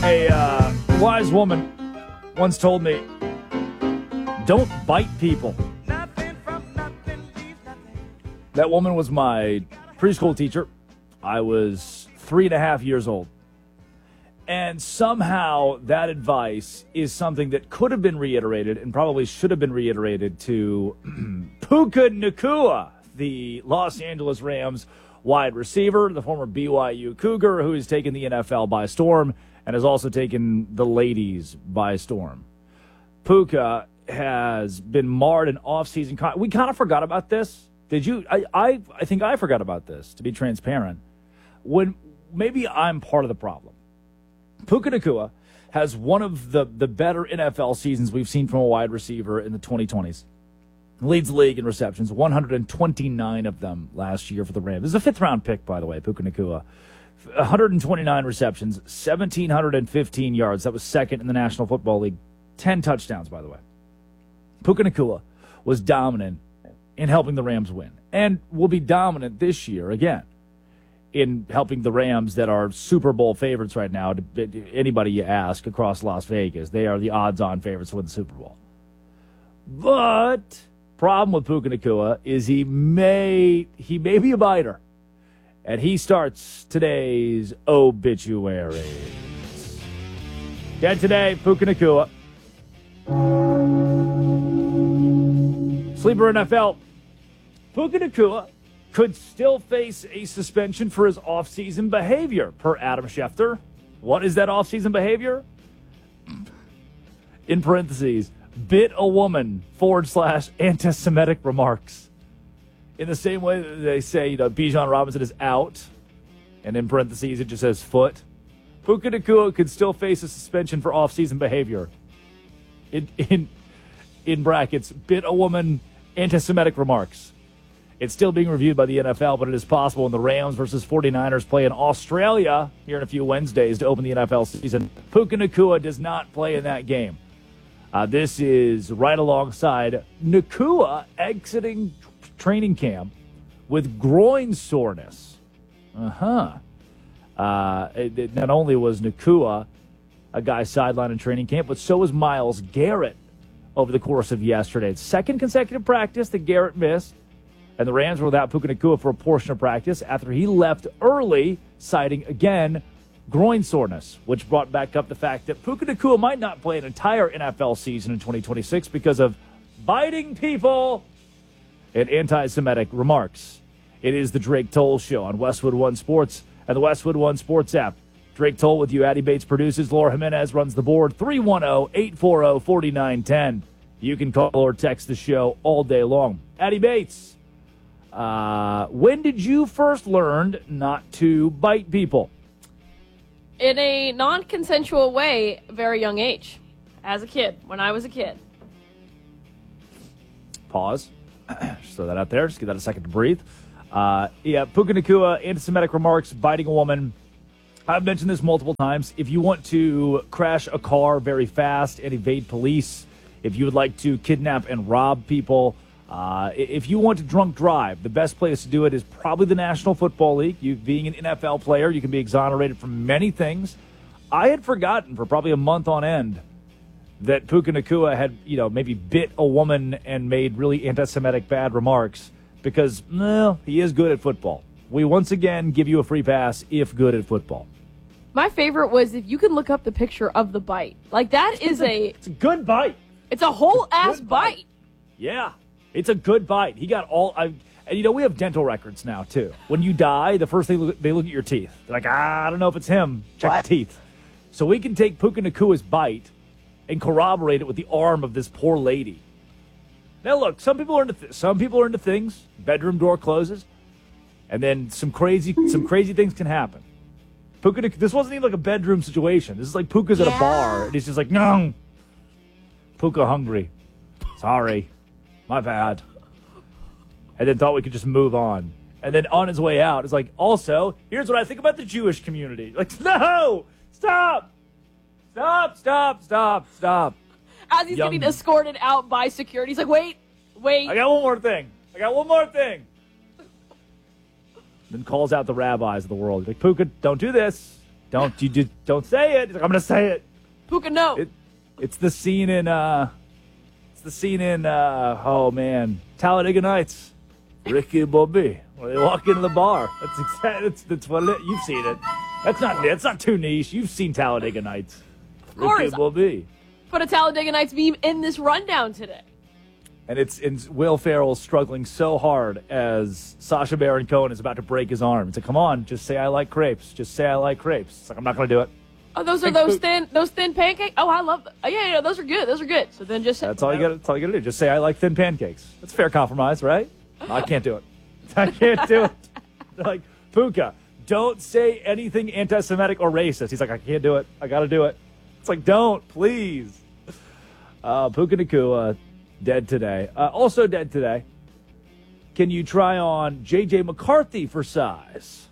A wise woman once told me, don't bite people. That woman was my preschool teacher. I was 3.5 years old. And somehow that advice is something that could have been reiterated and probably should have been reiterated to Puka Nacua, the Los Angeles Rams wide receiver, the former BYU Cougar, who has taken the NFL by storm and has also taken the ladies by storm. Puka has been marred in off-season. We kind of forgot about this. Did you? I think I forgot about this, to be transparent. When maybe I'm part of the problem. Puka Nacua has one of the better NFL seasons we've seen from a wide receiver in the 2020s. Leads the league in receptions, 129 of them last year for the Rams. This is a fifth-round pick, by the way, Puka Nacua. 129 receptions, 1,715 yards. That was second in the National Football League. 10 touchdowns, by the way. Puka Nacua was dominant in helping the Rams win and will be dominant this year again in helping the Rams that are Super Bowl favorites right now. Anybody you ask across Las Vegas, they are the odds-on favorites to win the Super Bowl. But problem with Puka Nacua is he may be a biter. And he starts today's obituaries. Dead today, Puka Nacua. Sleeper NFL. Puka Nacua could still face a suspension for his offseason behavior, per Adam Schefter. What is that offseason behavior? In parentheses, bit a woman / anti-Semitic remarks. In the same way that they say, Bijan Robinson is out, and in parentheses it just says foot. Puka Nacua could still face a suspension for offseason behavior. In brackets, bit a woman, anti-Semitic remarks. It's still being reviewed by the NFL, but it is possible when the Rams versus 49ers play in Australia here in a few Wednesdays to open the NFL season. Puka Nacua does not play in that game. This is right alongside Nacua exiting training camp with groin soreness. Not only was Nacua a guy sidelined in training camp, but so was Myles Garrett over the course of yesterday. It's second consecutive practice that Garrett missed, and the Rams were without Puka Nacua for a portion of practice after he left early, citing, again, groin soreness, which brought back up the fact that Puka Nacua might not play an entire NFL season in 2026 because of biting people and anti-Semitic remarks. It is the Drake Toll Show on Westwood One Sports and the Westwood One Sports app. Drake Toll with you. Addie Bates produces. Laura Jimenez runs the board. 310-840-4910. You can call or text the show all day long. Addie Bates, when did you first learn not to bite people? In a non-consensual way, very young age. As a kid, when I was a kid. Pause. Just throw that out there. Just give that a second to breathe. Puka Nacua, anti-Semitic remarks, biting a woman. I've mentioned this multiple times. If you want to crash a car very fast and evade police, if you would like to kidnap and rob people, if you want to drunk drive, the best place to do it is probably the National Football League. You being an NFL player, you can be exonerated from many things. I had forgotten for probably a month on end that Puka Nacua had, maybe bit a woman and made really anti-Semitic bad remarks because, he is good at football. We once again give you a free pass if good at football. My favorite was if you can look up the picture of the bite. Like, that is It's a good bite. It's a whole-ass bite. Yeah, it's a good bite. He got all... And we have dental records now, too. When you die, the first thing they look at your teeth. They're like, I don't know if it's him. Check the teeth. So we can take Puka Nacua's bite and corroborate it with the arm of this poor lady. Now, look, some people are into things. Bedroom door closes. And then some crazy things can happen. Puka, this wasn't even like a bedroom situation. This is like Puka's at a bar, and he's just like, no, Puka hungry. Sorry, my bad. And then thought we could just move on. And then on his way out, it's like, also, here's what I think about the Jewish community. Like, no, stop. As he's getting escorted out by security, he's like, wait. I got one more thing. Then calls out the rabbis of the world. Like, Puka, don't do this. Don't say it. He's like, I'm going to say it. Puka, no. It's the scene in oh man, Talladega Nights. Ricky Bobby. When they walk into the bar. That's what it is. You've seen it. That's not too niche. You've seen Talladega Nights. Ricky Bobby. Put a Talladega Nights meme in this rundown today. And it's Will Ferrell struggling so hard as Sacha Baron Cohen is about to break his arm. It's like, come on, just say I like crepes. Just say I like crepes. It's like, I'm not going to do it. Oh, those are those thin pancakes? Oh, I love them. Oh, yeah, those are good. Those are good. So then just say, that's all you got to do. Just say I like thin pancakes. That's a fair compromise, right? I can't do it. I can't do it. Like, Puka, don't say anything anti-Semitic or racist. He's like, I can't do it. I got to do it. It's like, don't, please. Puka Nacua, dead today. Also dead today. Can you try on J.J. McCarthy for size?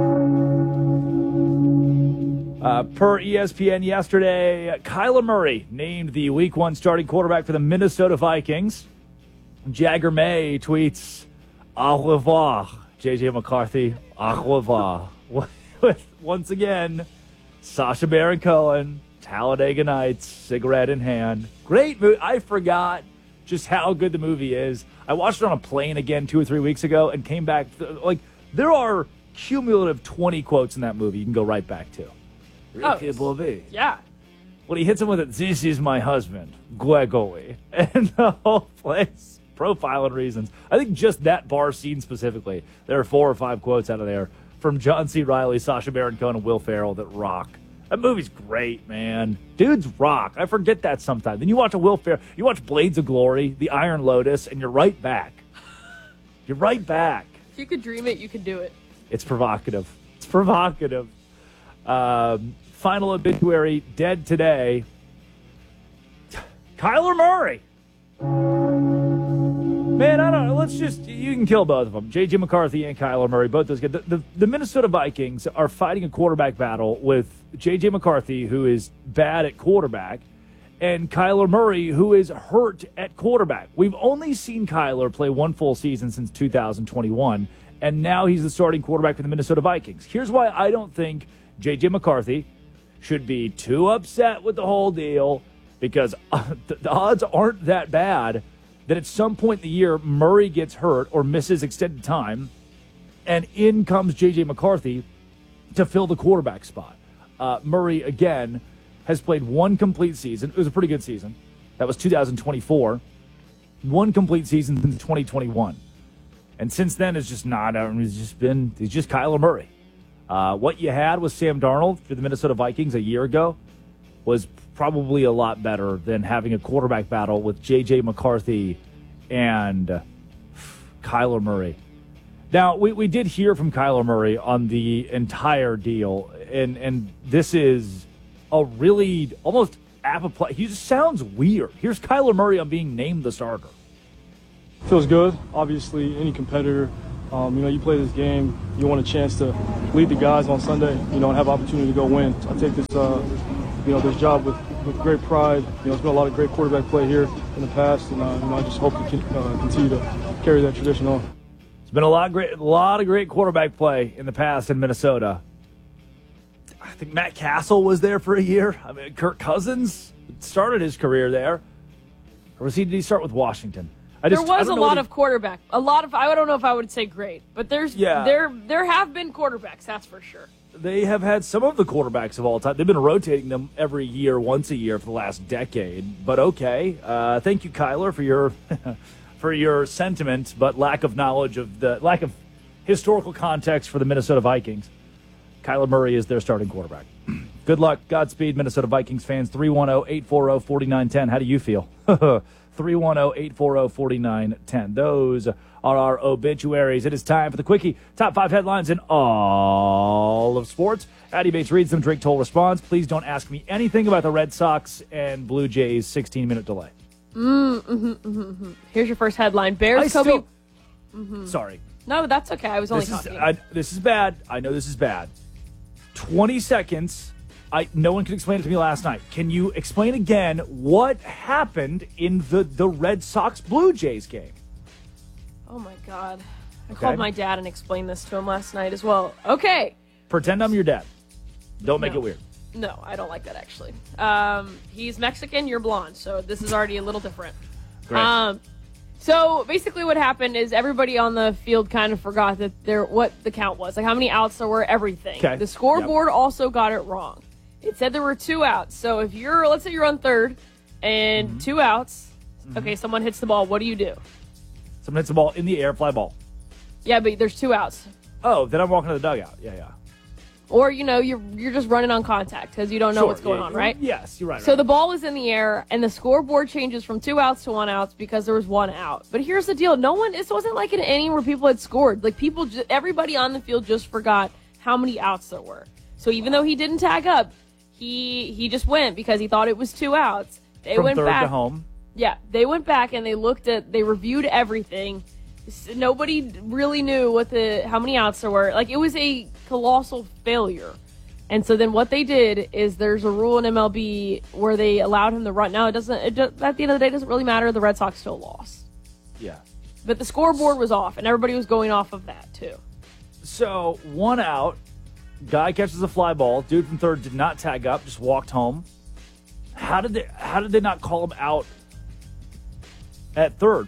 Per ESPN yesterday, Kyler Murray named the Week 1 starting quarterback for the Minnesota Vikings. Jagger May tweets, au revoir, J.J. McCarthy, au revoir. Once again, Sacha Baron Cohen, Talladega Nights, cigarette in hand. Great movie. I forgot just how good the movie is. I watched it on a plane again 2 or 3 weeks ago and came back. There are cumulative 20 quotes in that movie you can go right back to. Yeah. When he hits him with it, this is my husband, Gregory. And the whole place, profiling reasons. I think just that bar scene specifically, there are 4 or 5 quotes out of there from John C. Reilly, Sacha Baron Cohen, and Will Ferrell that rock. That movie's great, man. Dudes rock. I forget that sometimes. Then you watch you watch Blades of Glory, The Iron Lotus, and you're right back. You're right back. If you could dream it, you could do it. It's provocative. It's provocative. Final obituary, dead today. Kyler Murray. Man, I don't know. You can kill both of them. J.J. McCarthy and Kyler Murray, both those guys. The Minnesota Vikings are fighting a quarterback battle with J.J. McCarthy, who is bad at quarterback, and Kyler Murray, who is hurt at quarterback. We've only seen Kyler play 1 full season since 2021, and now he's the starting quarterback for the Minnesota Vikings. Here's why I don't think J.J. McCarthy should be too upset with the whole deal, because the odds aren't that bad that at some point in the year, Murray gets hurt or misses extended time, and in comes J.J. McCarthy to fill the quarterback spot. Murray, again, has played 1 complete season. It was a pretty good season. That was 2024. 1 complete season in 2021. And since then, it's just not. He's just Kyler Murray. What you had with Sam Darnold for the Minnesota Vikings a year ago was probably a lot better than having a quarterback battle with J.J. McCarthy and Kyler Murray. Now, we did hear from Kyler Murray on the entire deal, and this is a really almost apoplectic. He just sounds weird. Here's Kyler Murray on being named the starter. Feels good. Obviously, any competitor, you play this game, you want a chance to lead the guys on Sunday, and have opportunity to go win. I take this, this job with great pride. There's been a lot of great quarterback play here in the past, and I just hope to continue to carry that tradition on. It's been a lot of great quarterback play in the past in Minnesota. I think Matt Castle was there for a year. I mean, Kirk Cousins started his career there. Or did he start with Washington? There was a lot of quarterback. I don't know if I would say great, but there have been quarterbacks, that's for sure. They have had some of the quarterbacks of all time. They've been rotating them every year, once a year for the last decade. But okay, thank you, Kyler, for your for your sentiment, but lack of historical context for the Minnesota Vikings. Kyler Murray is their starting quarterback. Good luck, Godspeed, Minnesota Vikings fans. 310-840-4910. How do you feel? 310-840-4910. Those are our obituaries. It is time for the Quickie. Top 5 headlines in all of sports. Addy Bates reads them. Drake Toll responds. Please don't ask me anything about the Red Sox and Blue Jays 16-minute delay. Here's your first headline. Bears Kobe. Sorry. No, that's okay. I was only talking. This is bad. I know this is bad. 20 seconds. No one could explain it to me last night. Can you explain again what happened in the Red Sox Blue Jays game? Oh my God. I called my dad and explained this to him last night as well. Okay. Pretend I'm your dad. Don't make No. it weird. No, I don't like that, actually. He's Mexican, you're blonde, so this is already a little different. Great. So basically what happened is everybody on the field kind of forgot that what the count was, like how many outs there were, everything. Okay. The scoreboard also got it wrong. It said there were 2 outs. So if let's say you're on third and 2 outs, okay, someone hits the ball, what do you do? Someone hits the ball in the air, fly ball. Yeah, but there's 2 outs. Oh, then I'm walking to the dugout. Yeah. Or, you're just running on contact because you don't know what's going on, right? Yes, you're right. So the ball is in the air, and the scoreboard changes from 2 outs to 1 out because there was 1 out. But here's the deal: this wasn't like an inning where people had scored. Like everybody on the field just forgot how many outs there were. So even though he didn't tag up, he just went because he thought it was 2 outs. They From went third back to home. Yeah, they went back and they reviewed everything. Nobody really knew how many outs there were. Like, it was a colossal failure. And so then what they did is there's a rule in MLB where they allowed him to run. Now, at the end of the day, it doesn't really matter. The Red Sox still lost. Yeah. But the scoreboard was off, and everybody was going off of that, too. So 1 out, guy catches a fly ball. Dude from third did not tag up, just walked home. How did they not call him out at third?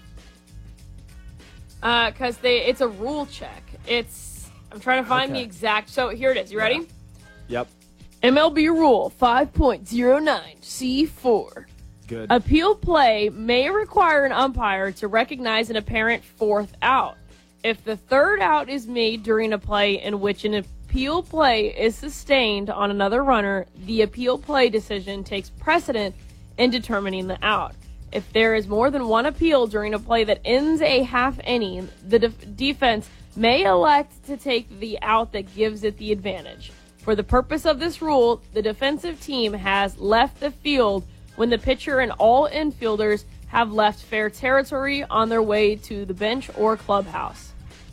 Because it's a rule check. I'm trying to find the exact. So here it is. You ready? Yep. MLB Rule 5.09C4. Good. Appeal play may require an umpire to recognize an apparent 4th out. If the 3rd out is made during a play in which an appeal play is sustained on another runner, the appeal play decision takes precedent in determining the out. If there is more than 1 appeal during a play that ends a half inning, the defense may elect to take the out that gives it the advantage. For the purpose of this rule, the defensive team has left the field when the pitcher and all infielders have left fair territory on their way to the bench or clubhouse.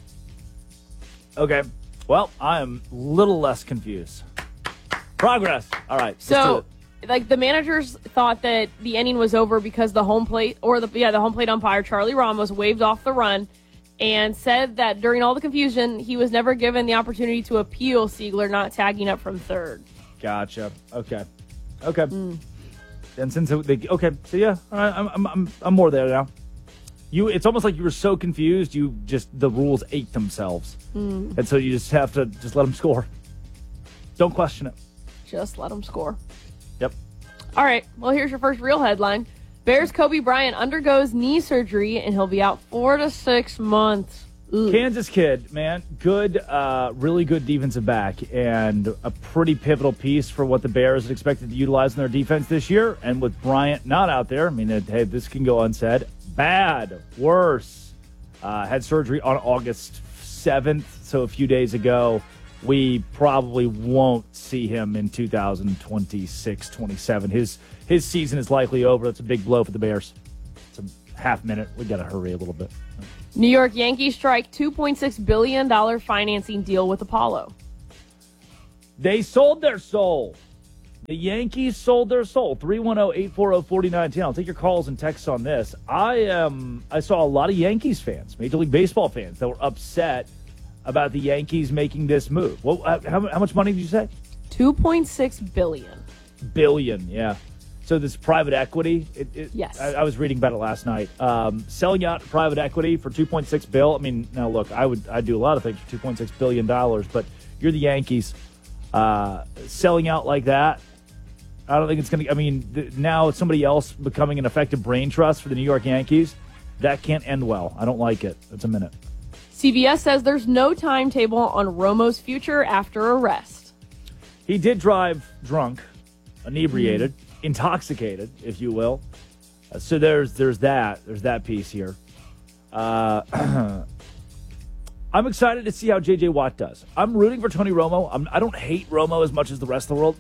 Okay. Well, I am a little less confused. Progress. All right. let's do So, it. like, the managers thought that the inning was over because the home plate umpire, Charlie Ramos, waved off the run and said that during all the confusion, he was never given the opportunity to appeal Siegler not tagging up from third. Gotcha. Okay. And since so yeah, all right, I'm more there now. It's almost like you were so confused, the rules ate themselves, and so you just have to just let them score. Don't question it. Just let him score. Yep. All right, well, here's your first real headline. Bears Kobe Bryant undergoes knee surgery, and he'll be out 4 to 6 months. Ugh. Kansas kid, man, good, really good defensive back, and a pretty pivotal piece for what the Bears had expected to utilize in their defense this year. And with Bryant not out there, I mean, hey, this can go unsaid. Bad, worse. Had surgery on August 7th, so a few days ago. We probably won't see him in 2026-27. His season is likely over. That's a big blow for the Bears. It's a half minute. We got to hurry a little bit. New York Yankees strike $2.6 billion financing deal with Apollo. They sold their soul. The Yankees sold their soul. 310-840-4910. I'll take your calls and texts on this. I saw a lot of Yankees fans, Major League Baseball fans, that were upset about the Yankees making this move. How much money did you say? $2.6 billion. Billion, yeah. So this private equity. Yes. I was reading about it last night. Selling out private equity for $2.6 billion. I mean, now look, I'd do a lot of things for $2.6 billion, but you're the Yankees. Selling out like that, I don't think it's going to. I mean, now it's somebody else becoming an effective brain trust for the New York Yankees. That can't end well. I don't like it. It's a minute. CBS says there's no timetable on Romo's future after arrest. He did drive drunk, inebriated, intoxicated, if you will. So there's that piece here. I'm excited to see how J.J. Watt does. I'm rooting for Tony Romo. I don't hate Romo as much as the rest of the world.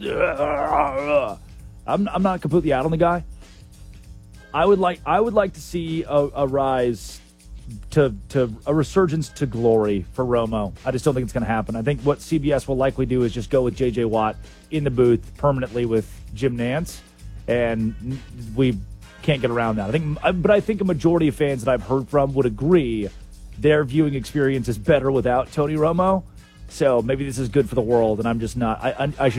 I'm not completely out on the guy. I would like to see a rise to a resurgence to glory for Romo. I just don't think it's going to happen. I think what CBS will likely do is just go with J.J. Watt in the booth permanently with Jim Nantz, and we can't get around that. I think a majority of fans that I've heard from would agree their viewing experience is better without Tony Romo. So maybe this is good for the world, and I'm just not. I should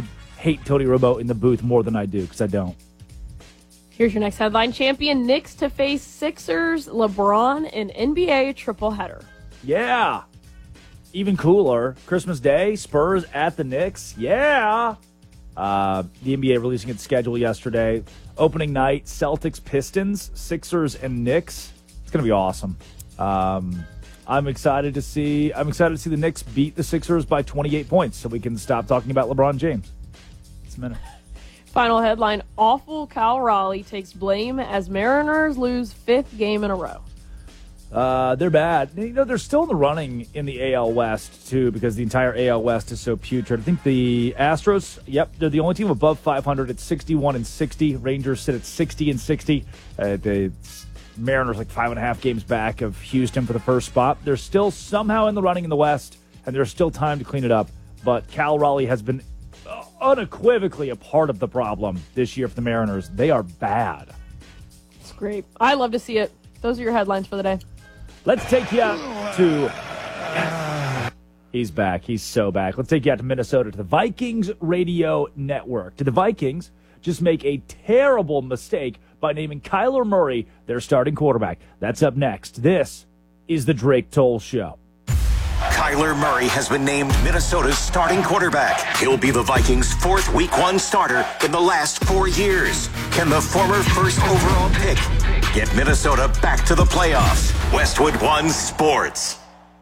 hate Tony Romo in the booth more than I do, because I don't. Here's your next headline. Champion Knicks to face Sixers, LeBron, and NBA tripleheader. Yeah. Even cooler. Christmas Day, Spurs at the Knicks. Yeah. The NBA releasing its schedule yesterday. Opening night, Celtics, Pistons, Sixers, and Knicks. It's going to be awesome. I'm excited to see the Knicks beat the Sixers by 28 points so we can stop talking about LeBron James. It's a minute. Final headline. Awful Cal Raleigh takes blame as Mariners lose 5th game in a row. They're bad. They're still in the running in the AL West, too, because the entire AL West is so putrid. I think the Astros, they're the only team above 500 at 61-60. Rangers sit at 60-60. The Mariners 5.5 games back of Houston for the first spot. They're still somehow in the running in the West, and there's still time to clean it up. But Cal Raleigh has been unequivocally a part of the problem this year for the Mariners. They are bad. It's great. I love to see it. Those are your headlines for the day. Let's take you out to... He's back. He's so back. Let's take you out to Minnesota, to the Vikings Radio Network. Did the Vikings just make a terrible mistake by naming Kyler Murray their starting quarterback? That's up next. This is the Drake Toll Show. Kyler Murray has been named Minnesota's starting quarterback. He'll be the Vikings' 4th Week 1 starter in the last 4 years. Can the former first overall pick get Minnesota back to the playoffs? Westwood One Sports.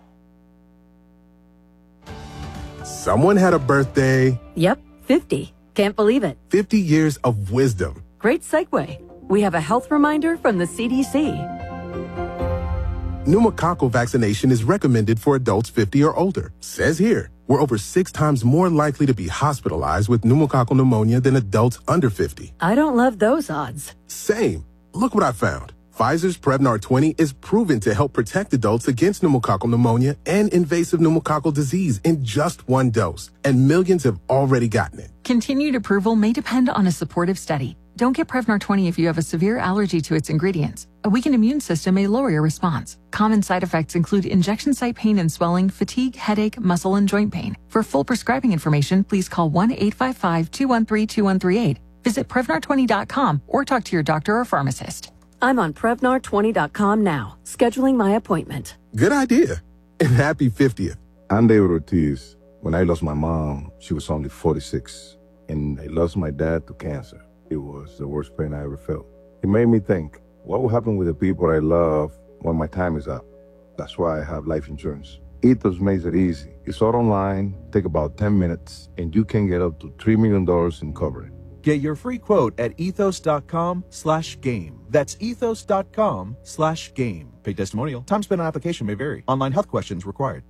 Someone had a birthday. Yep, 50. Can't believe it. 50 years of wisdom. Great segue. We have a health reminder from the CDC. Pneumococcal vaccination is recommended for adults 50 or older. Says here, we're over 6 times more likely to be hospitalized with pneumococcal pneumonia than adults under 50. I don't love those odds. Same. Look what I found. Pfizer's Prevnar 20 is proven to help protect adults against pneumococcal pneumonia and invasive pneumococcal disease in just 1 dose. And millions have already gotten it. Continued approval may depend on a supportive study. Don't get Prevnar 20 if you have a severe allergy to its ingredients. A weakened immune system may lower your response. Common side effects include injection site pain and swelling, fatigue, headache, muscle, and joint pain. For full prescribing information, please call 1-855-213-2138. Visit Prevnar20.com or talk to your doctor or pharmacist. I'm on Prevnar20.com now, scheduling my appointment. Good idea. And happy 50th. I'm David Ortiz. When I lost my mom, she was only 46. And I lost my dad to cancer. It was the worst pain I ever felt. It made me think, what will happen with the people I love when my time is up? That's why I have life insurance. Ethos makes it easy. It's all online, take about 10 minutes, and you can get up to $3 million in coverage. Get your free quote at ethos.com/game. That's ethos.com/game. Paid testimonial. Time spent on application may vary. Online health questions required.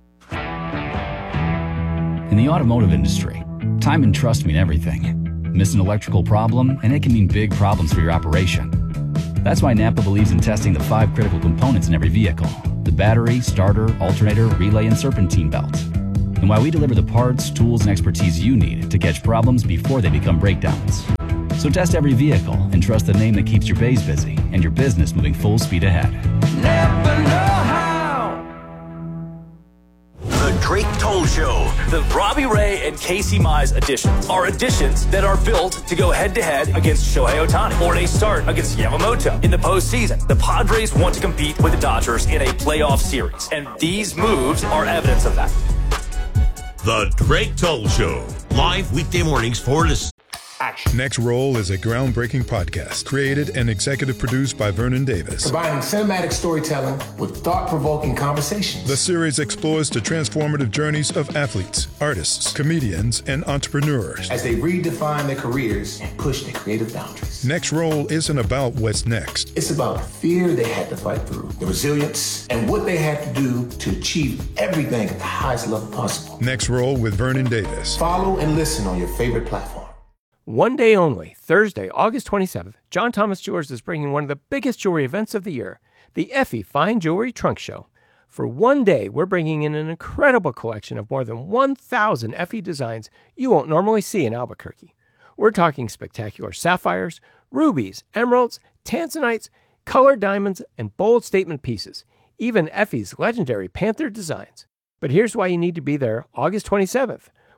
In the automotive industry, time and trust mean everything. Miss an electrical problem, and it can mean big problems for your operation. That's why Napa believes in testing the 5 critical components in every vehicle: the battery, starter, alternator, relay, and serpentine belt. And why we deliver the parts, tools, and expertise you need to catch problems before they become breakdowns. So test every vehicle and trust the name that keeps your bays busy and your business moving full speed ahead. Never know how. The Drake Toll Show. The Robbie Ray and Casey Mize editions are editions that are built to go head-to-head against Shohei Ohtani or a start against Yamamoto. In the postseason, the Padres want to compete with the Dodgers in a playoff series, and these moves are evidence of that. The Drake Toll Show, live weekday mornings 4 to 6. Action. Next Roll is a groundbreaking podcast created and executive produced by Vernon Davis. Combining cinematic storytelling with thought-provoking conversations. The series explores the transformative journeys of athletes, artists, comedians, and entrepreneurs as they redefine their careers and push their creative boundaries. Next Roll isn't about what's next. It's about the fear they had to fight through, the resilience, and what they had to do to achieve everything at the highest level possible. Next Roll with Vernon Davis. Follow and listen on your favorite platform. One day only, Thursday, August 27th, John Thomas Jewelers is bringing one of the biggest jewelry events of the year, the Effie Fine Jewelry Trunk Show. For one day, we're bringing in an incredible collection of more than 1,000 Effie designs you won't normally see in Albuquerque. We're talking spectacular sapphires, rubies, emeralds, tanzanites, colored diamonds, and bold statement pieces, even Effie's legendary Panther designs. But here's why you need to be there August 27th.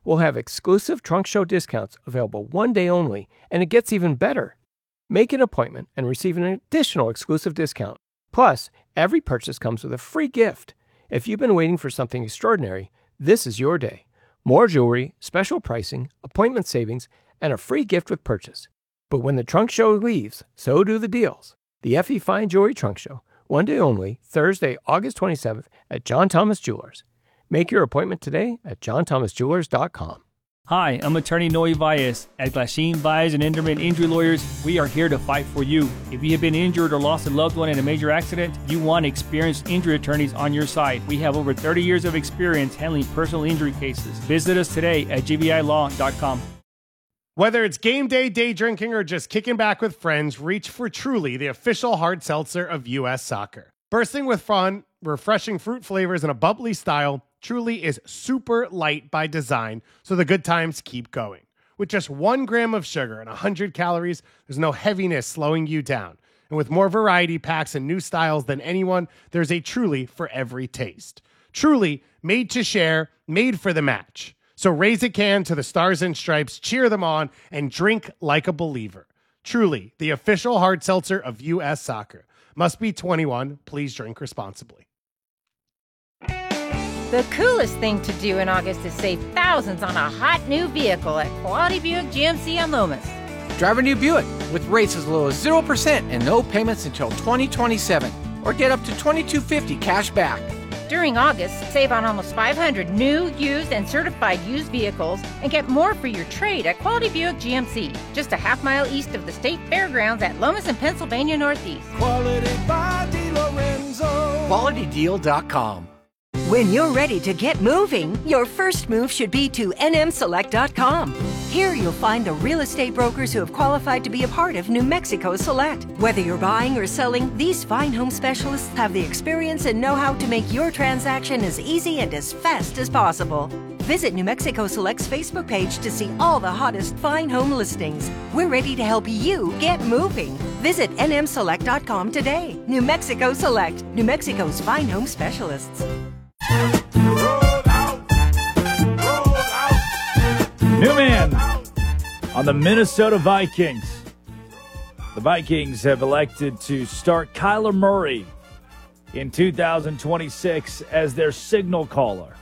We'll have exclusive Trunk Show discounts available one day only, and it gets even better. Make an appointment and receive an additional exclusive discount. Plus, every purchase comes with a free gift. If you've been waiting for something extraordinary, this is your day. More jewelry, special pricing, appointment savings, and a free gift with purchase. But when the Trunk Show leaves, so do the deals. The Effie Fine Jewelry Trunk Show, one day only, Thursday, August 27th at John Thomas Jewelers. Make your appointment today at johnthomasjewelers.com. Hi, I'm attorney Noe Valles. At Glasheen, Valles and Inderman Injury Lawyers, we are here to fight for you. If you have been injured or lost a loved one in a major accident, you want experienced injury attorneys on your side. We have over 30 years of experience handling personal injury cases. Visit us today at gvilaw.com. Whether it's game day, day drinking, or just kicking back with friends, reach for Truly, the official hard seltzer of U.S. Soccer. Bursting with fun, refreshing fruit flavors, and a bubbly style, Truly is super light by design, so the good times keep going. With just 1 gram of sugar and 100 calories, there's no heaviness slowing you down. And with more variety packs and new styles than anyone, there's a Truly for every taste. Truly, made to share, made for the match. So raise a can to the Stars and Stripes, cheer them on, and drink like a believer. Truly, the official hard seltzer of U.S. Soccer. Must be 21. Please drink responsibly. The coolest thing to do in August is save thousands on a hot new vehicle at Quality Buick GMC on Lomas. Drive a new Buick with rates as low as 0% and no payments until 2027. Or get up to $2,250 cash back. During August, save on almost 500 new, used, and certified used vehicles and get more for your trade at Quality Buick GMC, just a half-mile east of the State Fairgrounds at Lomas and Pennsylvania Northeast. Quality by DeLorenzo. QualityDeal.com. When you're ready to get moving, your first move should be to nmselect.com. Here you'll find the real estate brokers who have qualified to be a part of New Mexico Select. Whether you're buying or selling, these fine home specialists have the experience and know-how to make your transaction as easy and as fast as possible. Visit New Mexico Select's Facebook page to see all the hottest fine home listings. We're ready to help you get moving. Visit nmselect.com today. New Mexico Select, New Mexico's fine home specialists. New man on the Minnesota Vikings. The Vikings have elected to start Kyler Murray in 2026 as their signal caller.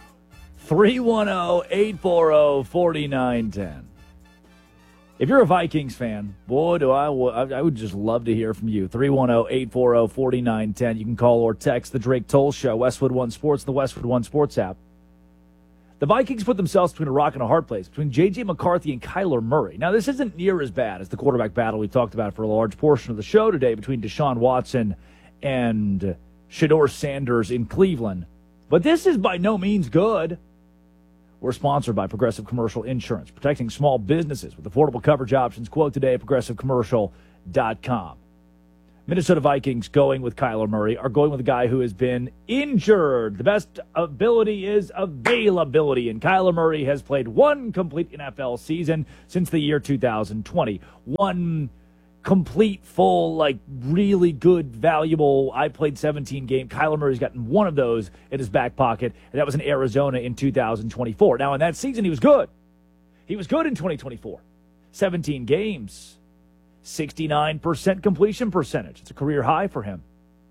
310-840-4910. If you're a Vikings fan, boy, I would just love to hear from you. 310-840-4910. You can call or text the Drake Toll Show, Westwood One Sports, the Westwood One Sports app. The Vikings put themselves between a rock and a hard place, between J.J. McCarthy and Kyler Murray. Now, this isn't near as bad as the quarterback battle we talked about for a large portion of the show today between Deshaun Watson and Shedeur Sanders in Cleveland. But this is by no means good. We're sponsored by Progressive Commercial Insurance, protecting small businesses with affordable coverage options. Quote today at progressivecommercial.com. Minnesota Vikings going with Kyler Murray are going with a guy who has been injured. The best ability is availability, and Kyler Murray has played one complete NFL season since the year 2020. One complete, full, really good, valuable, I played 17 game. Kyler Murray's gotten one of those in his back pocket, and that was in Arizona in 2024. Now, in that season, he was good. He was good in 2024. 17 games. 69% completion percentage. It's a career high for him.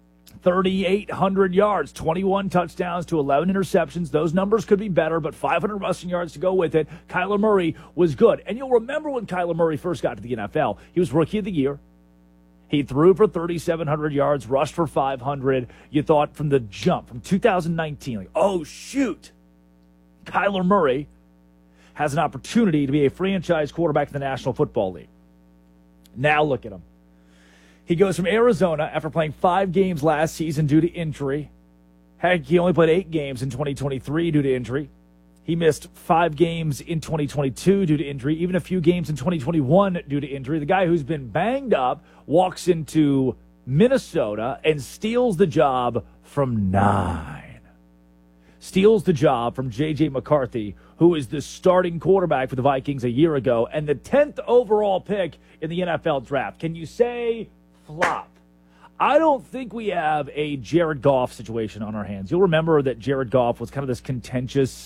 3,800 yards, 21 touchdowns to 11 interceptions. Those numbers could be better, but 500 rushing yards to go with it. Kyler Murray was good. And you'll remember when Kyler Murray first got to the NFL, he was Rookie of the Year. He threw for 3,700 yards, rushed for 500. You thought from the jump, from 2019, oh, shoot. Kyler Murray has an opportunity to be a franchise quarterback in the National Football League. Now look at him. He goes from Arizona after playing 5 games last season due to injury. Heck, he only played 8 games in 2023 due to injury. He missed 5 games in 2022 due to injury, even a few games in 2021 due to injury. The guy who's been banged up walks into Minnesota and steals the job from 9. Steals the job from J.J. McCarthy, who is the starting quarterback for the Vikings a year ago and the 10th overall pick in the NFL draft. Can you say flop? I don't think we have a Jared Goff situation on our hands. You'll remember that Jared Goff was kind of this contentious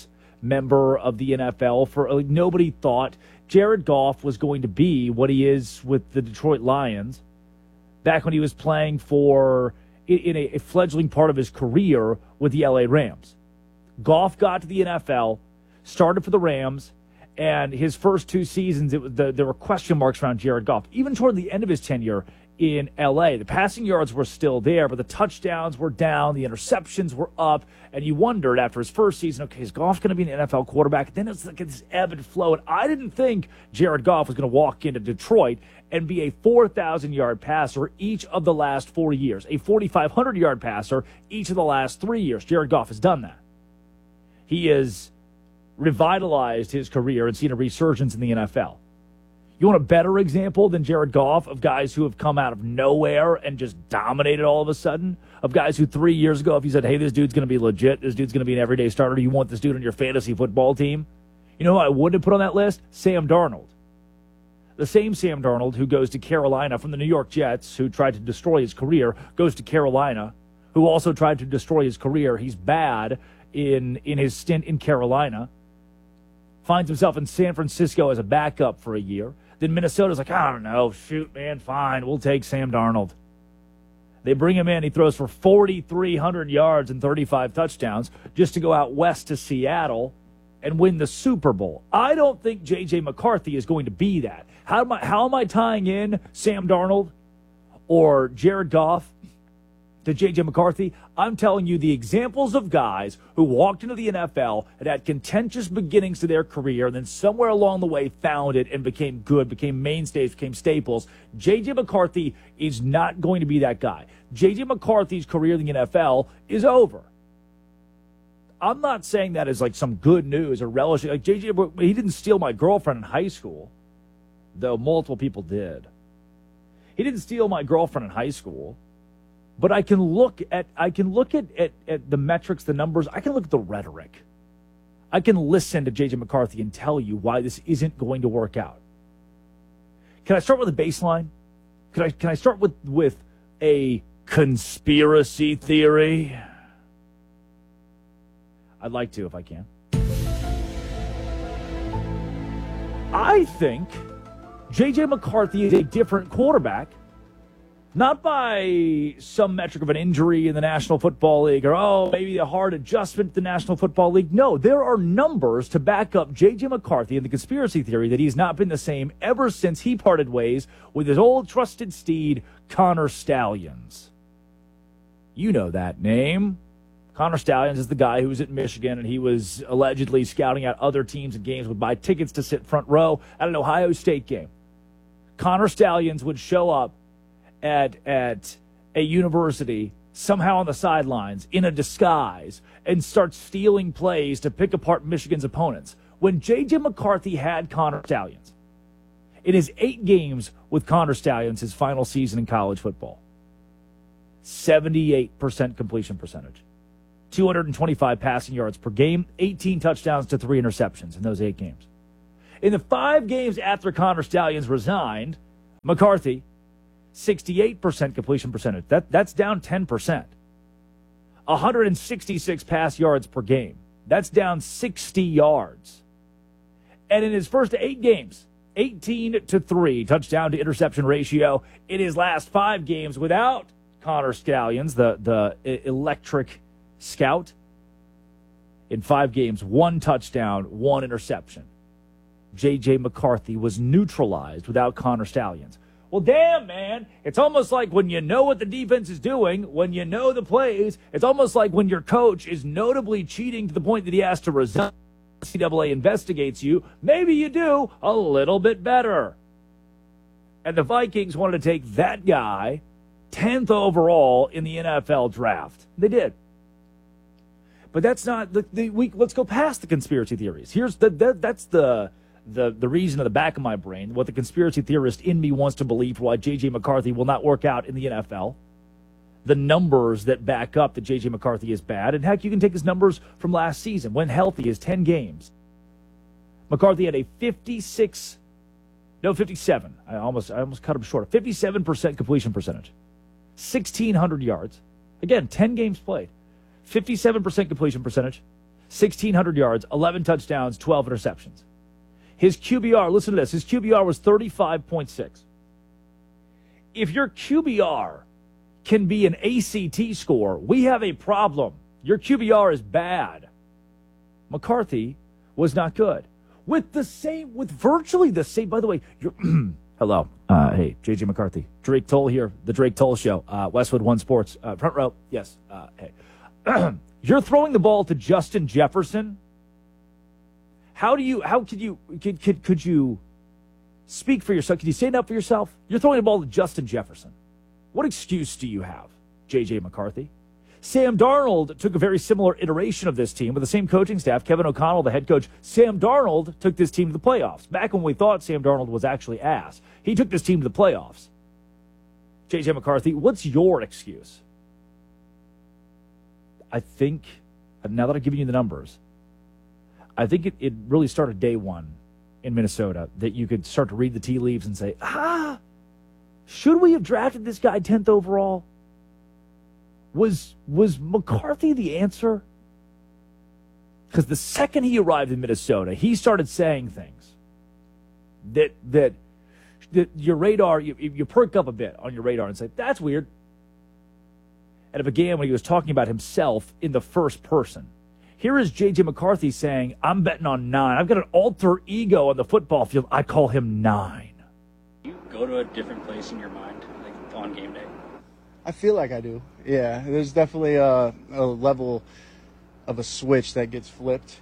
member of the NFL. Nobody thought Jared Goff was going to be what he is with the Detroit Lions back when he was playing in a fledgling part of his career with the LA Rams. Goff got to the NFL, started for the Rams, and his first 2 seasons, there were question marks around Jared Goff. Even toward the end of his tenure in LA, the passing yards were still there, but the touchdowns were down, the interceptions were up, and you wondered after his first season, okay, is Goff going to be an NFL quarterback? Then it's like this ebb and flow, and I didn't think Jared Goff was going to walk into Detroit and be a 4,000-yard passer each of the last 4 years, a 4,500-yard passer each of the last 3 years. Jared Goff has done that. He has revitalized his career and seen a resurgence in the NFL. You want a better example than Jared Goff of guys who have come out of nowhere and just dominated all of a sudden? Of guys who 3 years ago, if you said, hey, this dude's going to be legit, this dude's going to be an everyday starter, you want this dude on your fantasy football team? You know who I wouldn't have put on that list? Sam Darnold. The same Sam Darnold who goes to Carolina from the New York Jets, who tried to destroy his career, goes to Carolina, who also tried to destroy his career. He's bad in his stint in Carolina. Finds himself in San Francisco as a backup for a year. Then Minnesota's like, I don't know, shoot, man, fine, we'll take Sam Darnold. They bring him in. He throws for 4,300 yards and 35 touchdowns just to go out west to Seattle and win the Super Bowl. I don't think J.J. McCarthy is going to be that. How am I tying in Sam Darnold or Jared Goff to J.J. McCarthy? I'm telling you the examples of guys who walked into the NFL and had contentious beginnings to their career and then somewhere along the way found it and became good, became mainstays, became staples. J.J. McCarthy is not going to be that guy. J.J. McCarthy's career in the NFL is over. I'm not saying that as like some good news or relish. Like J.J., he didn't steal my girlfriend in high school, though multiple people did. He didn't steal my girlfriend in high school. But I can look at the metrics, the numbers. I can look at the rhetoric. I can listen to J.J. McCarthy and tell you why this isn't going to work out. Can I start with a baseline? Can I start with a conspiracy theory? I'd like to if I can. I think J.J. McCarthy is a different quarterback. Not by some metric of an injury in the National Football League or, maybe a hard adjustment to the National Football League. No, there are numbers to back up J.J. McCarthy and the conspiracy theory that he's not been the same ever since he parted ways with his old trusted steed, Connor Stalions. You know that name. Connor Stalions is the guy who was at Michigan, and he was allegedly scouting out other teams and games, would buy tickets to sit front row at an Ohio State game. Connor Stalions would show up at a university, somehow on the sidelines, in a disguise, and start stealing plays to pick apart Michigan's opponents. When J.J. McCarthy had Connor Stalions, in his 8 games with Connor Stalions, his final season in college football, 78% completion percentage, 225 passing yards per game, 18 touchdowns to 3 interceptions in those 8 games. In the 5 games after Connor Stalions resigned, McCarthy, 68% completion percentage. That's down 10%. 166 pass yards per game. That's down 60 yards. And in his first 8 games, 18-3 touchdown to interception ratio. In his last 5 games without Connor Stalions, the electric scout, in 5 games, 1 touchdown, 1 interception. J.J. McCarthy was neutralized without Connor Stalions. Well, damn, man. It's almost like when you know what the defense is doing, when you know the plays, it's almost like when your coach is notably cheating to the point that he has to resign. NCAA investigates you. Maybe you do a little bit better. And the Vikings wanted to take that guy 10th overall in the NFL draft. They did. But that's not let's go past the conspiracy theories. Here's that's the reason in the back of my brain, what the conspiracy theorist in me wants to believe why J.J. McCarthy will not work out in the NFL. The numbers that back up that J.J. McCarthy is bad. And heck, you can take his numbers from last season. When healthy, his 10 games. McCarthy had a 57. I almost cut him short. 57% completion percentage. 1,600 yards. Again, 10 games played. 57% completion percentage. 1,600 yards, 11 touchdowns, 12 interceptions. His QBR, listen to this, his QBR was 35.6. If your QBR can be an ACT score, we have a problem. Your QBR is bad. McCarthy was not good. With virtually the same, by the way, hello. Hey, JJ McCarthy. Drake Toll here, the Drake Toll Show. Westwood One Sports. Front row. Yes. Hey. You're throwing the ball to Justin Jefferson. Could you speak for yourself? Could you stand up for yourself? You're throwing the ball to Justin Jefferson. What excuse do you have, JJ McCarthy? Sam Darnold took a very similar iteration of this team with the same coaching staff. Kevin O'Connell, the head coach. Sam Darnold took this team to the playoffs. Back when we thought Sam Darnold was actually ass, he took this team to the playoffs. JJ McCarthy, what's your excuse? I think, now that I've given you the numbers, I think it really started day one in Minnesota that you could start to read the tea leaves and say, should we have drafted this guy 10th overall? Was McCarthy the answer? Because the second he arrived in Minnesota, he started saying things that your radar, you perk up a bit on your radar and say, that's weird. And it began when he was talking about himself in the first person. Here is J.J. McCarthy saying, I'm betting on 9. I've got an alter ego on the football field. I call him 9. You go to a different place in your mind, like on game day? I feel like I do. Yeah, there's definitely a level of a switch that gets flipped.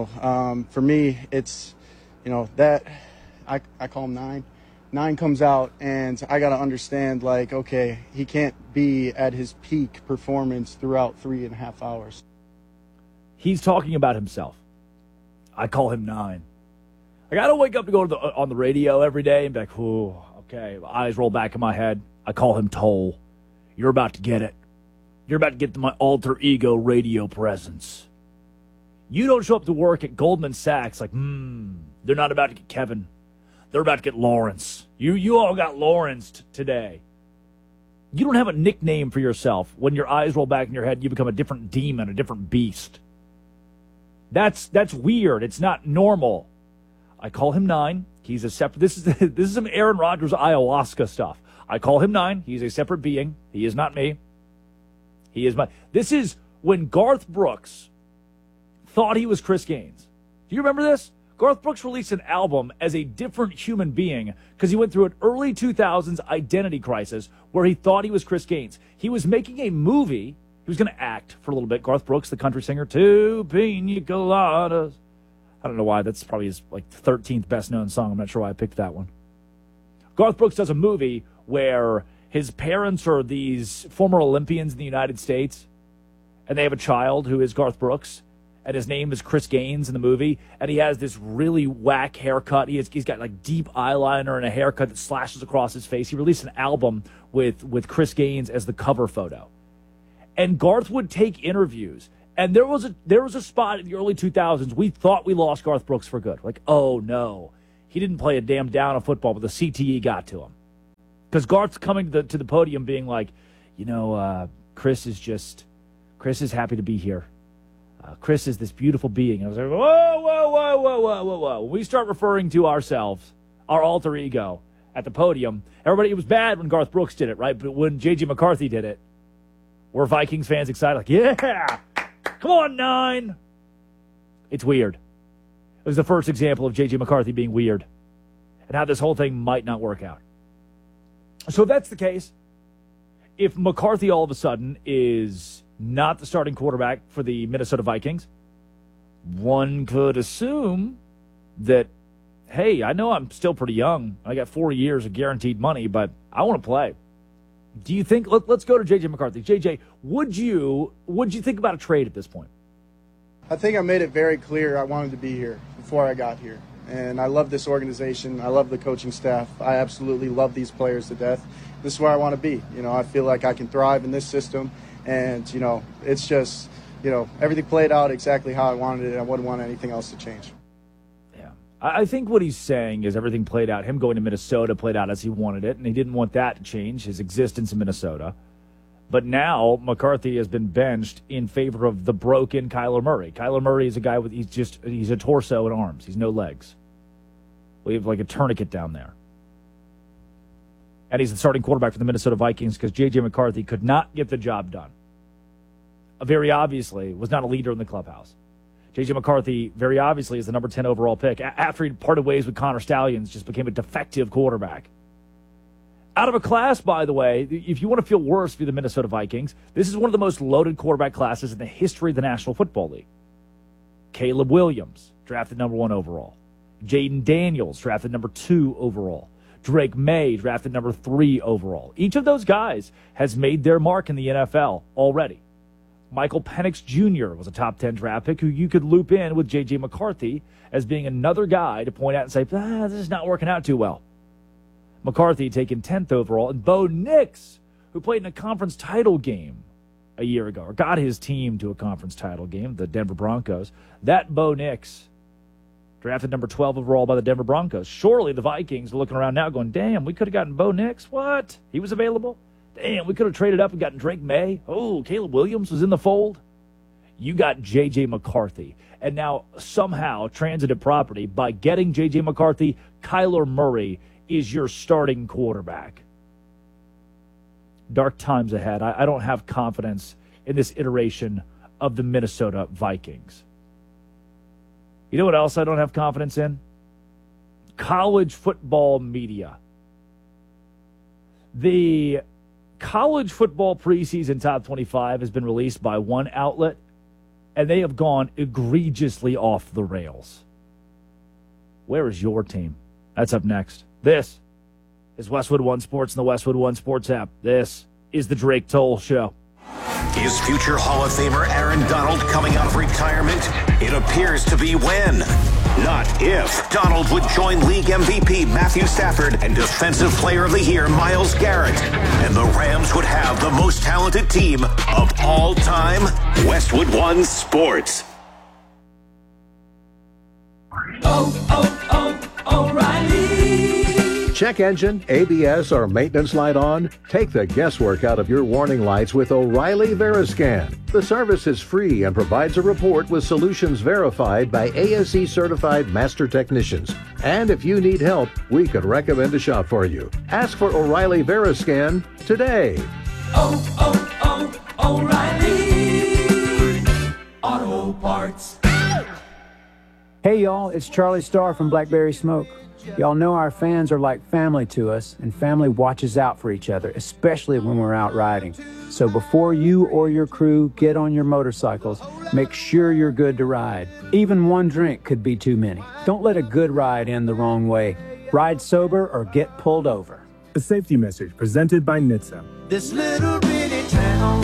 For me, it's, that I call him 9. 9 comes out, and I got to understand, okay, he can't be at his peak performance throughout 3.5 hours. He's talking about himself. I call him 9. I got to wake up to go on the radio every day and be like, ooh, okay, eyes roll back in my head. I call him Toll. You're about to get it. You're about to get my alter ego radio presence. You don't show up to work at Goldman Sachs like, they're not about to get Kevin. They're about to get Lawrence. You all got Lawrence today. You don't have a nickname for yourself. When your eyes roll back in your head, you become a different demon, a different beast. That's weird. It's not normal. I call him 9. He's a separate. This is some Aaron Rodgers ayahuasca stuff. I call him 9. He's a separate being. He is not me. He is my. This is when Garth Brooks thought he was Chris Gaines. Do you remember this? Garth Brooks released an album as a different human being because he went through an early 2000s identity crisis where he thought he was Chris Gaines. He was making a movie. He was going to act for a little bit. Garth Brooks, the country singer, 2 pina coladas. I don't know why. That's probably his 13th best-known song. I'm not sure why I picked that one. Garth Brooks does a movie where his parents are these former Olympians in the United States, and they have a child who is Garth Brooks, and his name is Chris Gaines in the movie, and he has this really whack haircut. He's got deep eyeliner and a haircut that slashes across his face. He released an album with Chris Gaines as the cover photo. And Garth would take interviews, and there was a spot in the early 2000s we thought we lost Garth Brooks for good. Oh no, he didn't play a damn down of football, but the CTE got to him. Because Garth's coming to the podium being like, Chris is happy to be here. Chris is this beautiful being. And I was like, whoa. When we start referring to ourselves, our alter ego, at the podium, it was bad when Garth Brooks did it, right? But when J.J. McCarthy did it, were Vikings fans excited? Yeah! Come on, 9! It's weird. It was the first example of J.J. McCarthy being weird and how this whole thing might not work out. So if that's the case, if McCarthy all of a sudden is not the starting quarterback for the Minnesota Vikings, one could assume that, hey, I know I'm still pretty young. I got 4 years of guaranteed money, but I want to play. Do you think, let's go to J.J. McCarthy. J.J., would you think about a trade at this point? I think I made it very clear I wanted to be here before I got here. And I love this organization. I love the coaching staff. I absolutely love these players to death. This is where I want to be. I feel like I can thrive in this system. And, it's just, everything played out exactly how I wanted it. I wouldn't want anything else to change. Yeah. I think what he's saying is everything played out. Him going to Minnesota played out as he wanted it, and he didn't want that to change, his existence in Minnesota. But now McCarthy has been benched in favor of the broken Kyler Murray. Kyler Murray is a guy with he's a torso and arms. He's no legs. We have like a tourniquet down there. And he's the starting quarterback for the Minnesota Vikings because J.J. McCarthy could not get the job done. Very obviously was not a leader in the clubhouse. J.J. McCarthy very obviously is the number 10 overall pick. After he parted ways with Connor Stallions, just became a defective quarterback. Out of a class, by the way, if you want to feel worse for the Minnesota Vikings, this is one of the most loaded quarterback classes in the history of the National Football League. Caleb Williams, drafted number 1 overall. Jaden Daniels, drafted number 2 overall. Drake May, drafted number 3 overall. Each of those guys has made their mark in the NFL already. Michael Penix Jr. was a top 10 draft pick who you could loop in with J.J. McCarthy as being another guy to point out and say, this is not working out too well. McCarthy taken 10th overall, and Bo Nix, who played in a conference title game a year ago, or got his team to a conference title game, the Denver Broncos. That Bo Nix, drafted number 12 overall by the Denver Broncos. Surely the Vikings are looking around now going, damn, we could have gotten Bo Nix. What? He was available? Damn, we could have traded up and gotten Drake May. Oh, Caleb Williams was in the fold. You got J.J. McCarthy. And now somehow transitive property by getting J.J. McCarthy, Kyler Murray is your starting quarterback. Dark times ahead. I don't have confidence in this iteration of the Minnesota Vikings. You know what else I don't have confidence in? College football media. The college football preseason top 25 has been released by one outlet, and they have gone egregiously off the rails. Where is your team? That's up next. This is Westwood One Sports and the Westwood One Sports app. This is the Drake Toll Show. Is future Hall of Famer Aaron Donald coming out of retirement? It appears to be when, not if. Donald would join league MVP Matthew Stafford and Defensive Player of the Year Myles Garrett. And the Rams would have the most talented team of all time. Westwood One Sports. O'Reilly. Check engine, ABS, or maintenance light on? Take the guesswork out of your warning lights with O'Reilly Veriscan. The service is free and provides a report with solutions verified by ASE certified master technicians. And if you need help, we could recommend a shop for you. Ask for O'Reilly Veriscan today. O'Reilly Auto Parts. Hey y'all, it's Charlie Starr from Blackberry Smoke. Y'all know our fans are like family to us, and family watches out for each other, especially when we're out riding. So before you or your crew get on your motorcycles, make sure you're good to ride. Even one drink could be too many. Don't let a good ride end the wrong way. Ride sober or get pulled over. A safety message presented by NHTSA. This little bitty town,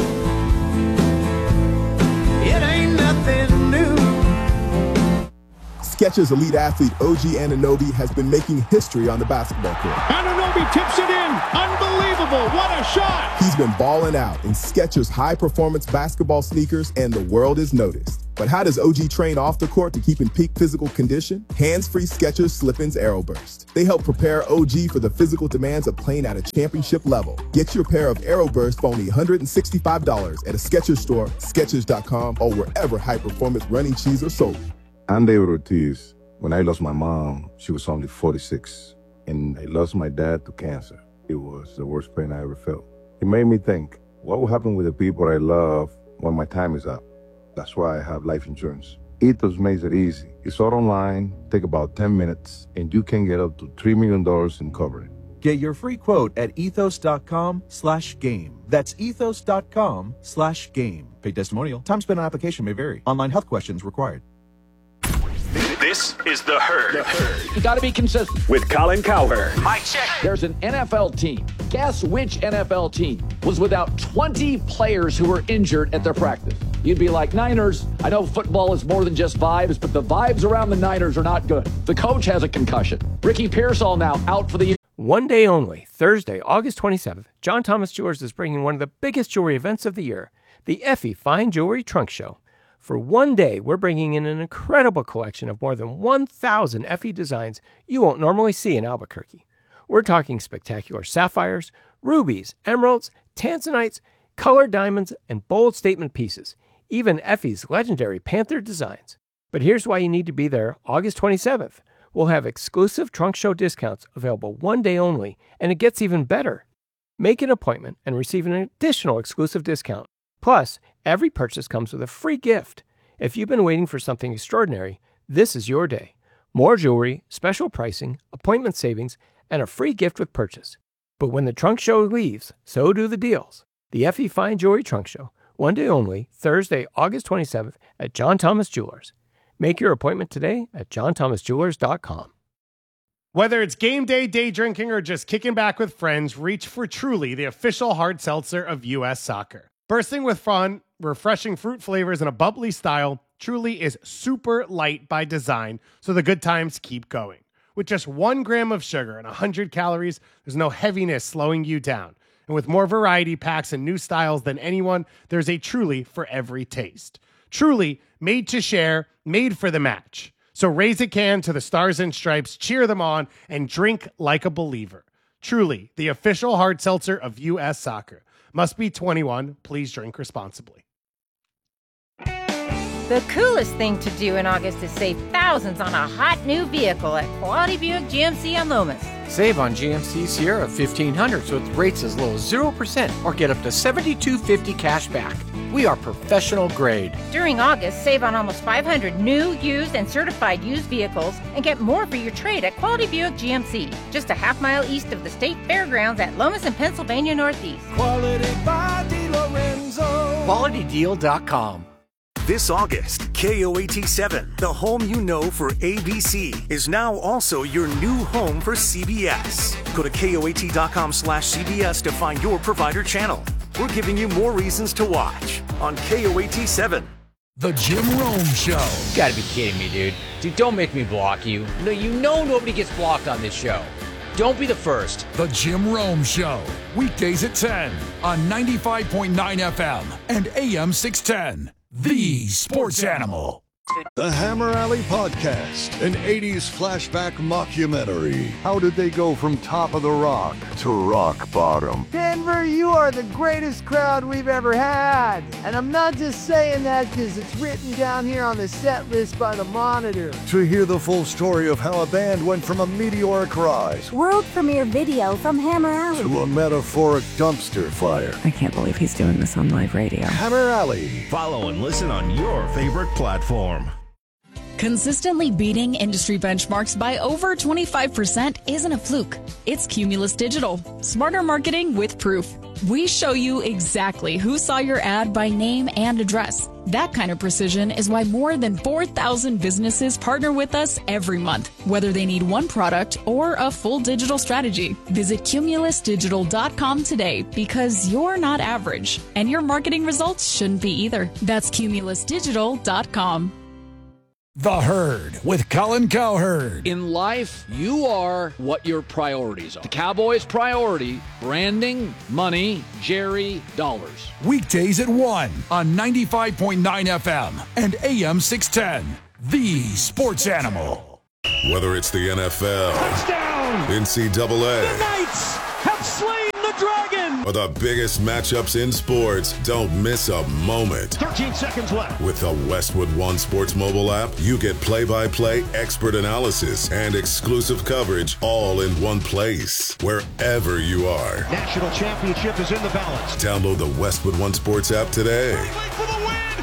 it ain't nothing new. Skechers elite athlete OG Anunoby has been making history on the basketball court. Anunoby tips it in. Unbelievable. What a shot. He's been balling out in Skechers high-performance basketball sneakers, and the world is noticed. But how does OG train off the court to keep in peak physical condition? Hands-free Skechers Slip-ins Aeroburst. They help prepare OG for the physical demands of playing at a championship level. Get your pair of Aeroburst for only $165 at a Skechers store, Skechers.com, or wherever high-performance running shoes are sold. I'm David Ortiz. When I lost my mom, she was only 46, and I lost my dad to cancer. It was the worst pain I ever felt. It made me think, what will happen with the people I love when my time is up? That's why I have life insurance. Ethos makes it easy. It's all online, take about 10 minutes, and you can get up to $3 million in coverage. Get your free quote at ethos.com/game. That's ethos.com/game. Paid testimonial. Time spent on application may vary. Online health questions required. This is The Herd. You got to be consistent. With Colin Cowherd. Mike check. There's an NFL team. Guess which NFL team was without 20 players who were injured at their practice? You'd be like, Niners. I know football is more than just vibes, but the vibes around the Niners are not good. The coach has a concussion. Ricky Pearsall now out for the year. One day only, Thursday, August 27th, John Thomas Jewelers is bringing one of the biggest jewelry events of the year, the Effie Fine Jewelry Trunk Show. For one day, we're bringing in an incredible collection of more than 1,000 Effie designs you won't normally see in Albuquerque. We're talking spectacular sapphires, rubies, emeralds, tanzanites, colored diamonds, and bold statement pieces, even Effie's legendary Panther designs. But here's why you need to be there August 27th. We'll have exclusive trunk show discounts available one day only, and it gets even better. Make an appointment and receive an additional exclusive discount. Plus, every purchase comes with a free gift. If you've been waiting for something extraordinary, this is your day. More jewelry, special pricing, appointment savings, and a free gift with purchase. But when the trunk show leaves, so do the deals. The Effie Fine Jewelry Trunk Show, one day only, Thursday, August 27th at John Thomas Jewelers. Make your appointment today at johnthomasjewelers.com. Whether it's game day, day drinking, or just kicking back with friends, reach for Truly, the official hard seltzer of U.S. Soccer. Bursting with fun, refreshing fruit flavors, and a bubbly style, Truly is super light by design, so the good times keep going. With just 1 gram of sugar and 100 calories, there's no heaviness slowing you down. And with more variety packs and new styles than anyone, there's a Truly for every taste. Truly, made to share, made for the match. So raise a can to the Stars and Stripes, cheer them on, and drink like a believer. Truly, the official hard seltzer of U.S. Soccer. Must be 21. Please drink responsibly. The coolest thing to do in August is save thousands on a hot new vehicle at Quality Buick GMC on Lomas. Save on GMC Sierra 1500s with rates as low as 0% or get up to $72.50 cash back. We are professional grade. During August, save on almost 500 new, used, and certified used vehicles and get more for your trade at Quality Buick GMC, just a half-mile east of the State Fairgrounds at Lomas and Pennsylvania Northeast. Quality by DiLorenzo. QualityDeal.com. This August, KOAT7, the home you know for ABC, is now also your new home for CBS. Go to KOAT.com/CBS to find your provider channel. We're giving you more reasons to watch on KOAT7. The Jim Rome Show. You gotta be kidding me, dude. Dude, don't make me block you. No, you know nobody gets blocked on this show. Don't be the first. The Jim Rome Show. Weekdays at 10 on 95.9 FM and AM 610. The Sports Animal. The Hammer Alley Podcast, an 80s flashback mockumentary. How did they go from top of the rock to rock bottom? Denver, you are the greatest crowd we've ever had. And I'm not just saying that because it's written down here on the set list by the Monitor. To hear the full story of how a band went from a meteoric rise, world premiere video from Hammer Alley, to a metaphoric dumpster fire. I can't believe he's doing this on live radio. Hammer Alley. Follow and listen on your favorite platform. Consistently beating industry benchmarks by over 25% isn't a fluke. It's Cumulus Digital. Smarter marketing with proof. We show you exactly who saw your ad by name and address. That kind of precision is why more than 4,000 businesses partner with us every month, whether they need one product or a full digital strategy. Visit cumulusdigital.com today because you're not average, and your marketing results shouldn't be either. That's cumulusdigital.com. The Herd with Colin Cowherd. In life, you are what your priorities are. The Cowboys' priority, branding, money, Jerry, dollars. Weekdays at 1 on 95.9 FM and AM 610. The Sports Animal. Whether it's the NFL, touchdown, NCAA, the Knights have slain the Dragon, or the biggest matchups in sports, don't miss a moment. 13 seconds left. With the Westwood One Sports mobile app, you get play-by-play expert analysis and exclusive coverage all in one place, wherever you are. National championship is in the balance. Download the Westwood One Sports app today. For the win!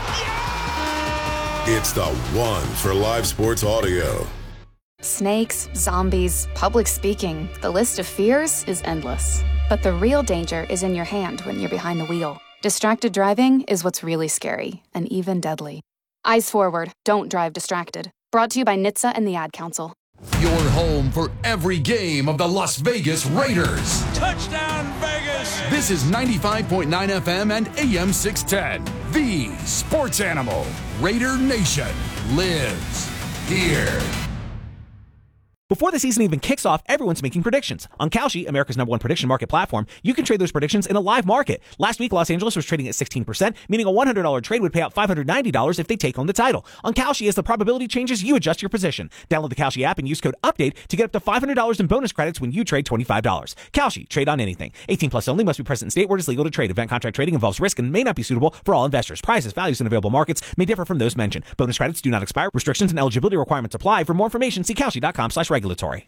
Yeah! It's the one for live sports audio. Snakes, zombies, public speaking, the list of fears is endless. But the real danger is in your hand when you're behind the wheel. Distracted driving is what's really scary, and even deadly. Eyes forward, don't drive distracted. Brought to you by NHTSA and the Ad Council. Your home for every game of the Las Vegas Raiders. Touchdown, Vegas! This is 95.9 FM and AM 610. The Sports Animal. Raider Nation lives here. Before the season even kicks off, everyone's making predictions. On Kalshi, America's #1 prediction market platform, you can trade those predictions in a live market. Last week, Los Angeles was trading at 16%, meaning a $100 trade would pay out $590 if they take home the title. On Kalshi, as the probability changes, you adjust your position. Download the Kalshi app and use code UPDATE to get up to $500 in bonus credits when you trade $25. Kalshi, trade on anything. 18 plus only, must be present in state where it is legal to trade. Event contract trading involves risk and may not be suitable for all investors. Prices, values, and available markets may differ from those mentioned. Bonus credits do not expire. Restrictions and eligibility requirements apply. For more information, see Kalshi.com/regulatory.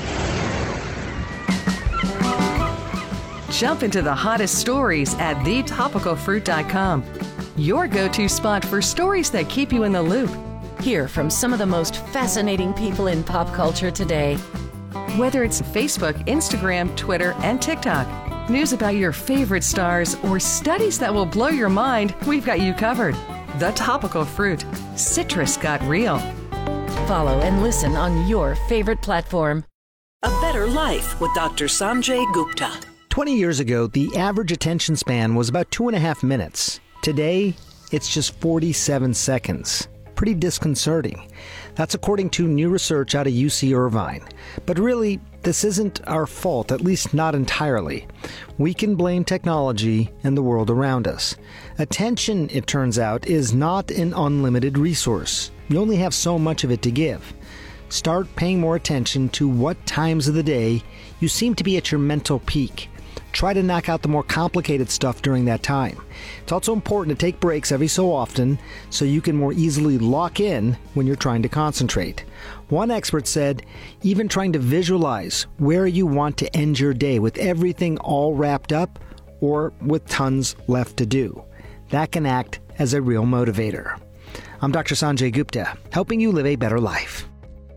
Jump into the hottest stories at thetopicalfruit.com. Your go-to spot for stories that keep you in the loop. Hear from some of the most fascinating people in pop culture today. Whether it's Facebook, Instagram, Twitter, and TikTok, news about your favorite stars, or studies that will blow your mind, we've got you covered. The Topical Fruit. Citrus got real. Follow and listen on your favorite platform. A Better Life with Dr. Sanjay Gupta. 20 years ago, the average attention span was about 2.5 minutes. Today, it's just 47 seconds. Pretty disconcerting. That's according to new research out of UC Irvine. But really, this isn't our fault, at least not entirely. We can blame technology and the world around us. Attention, it turns out, is not an unlimited resource. You only have so much of it to give. Start paying more attention to what times of the day you seem to be at your mental peak. Try to knock out the more complicated stuff during that time. It's also important to take breaks every so often so you can more easily lock in when you're trying to concentrate. One expert said, even trying to visualize where you want to end your day with everything all wrapped up or with tons left to do. That can act as a real motivator. I'm Dr. Sanjay Gupta, helping you live a better life.